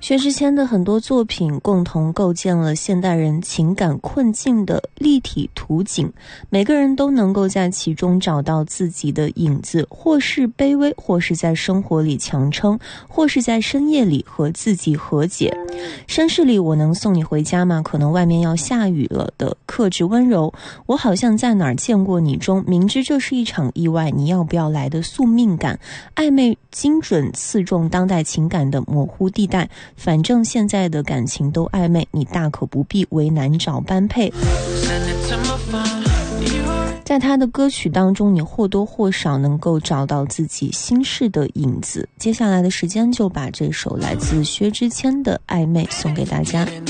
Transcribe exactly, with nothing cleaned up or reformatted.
薛之谦的很多作品共同构建了现代人情感困境的立体图景，每个人都能够在其中找到自己的影子，或是卑微，或是在生活里强撑，或是在深夜里和自己和解。绅士里我能送你回家吗？可能外面要下雨了的克制温柔，我好像在哪儿见过你中，明知这是一场意外，你要不要来的宿命感，暧昧精准刺中当代情感的模糊地带，反正现在的感情都暧昧，你大可不必为难找般配。在他的歌曲当中，你或多或少能够找到自己心事的影子。接下来的时间就把这首来自薛之谦的暧昧送给大家。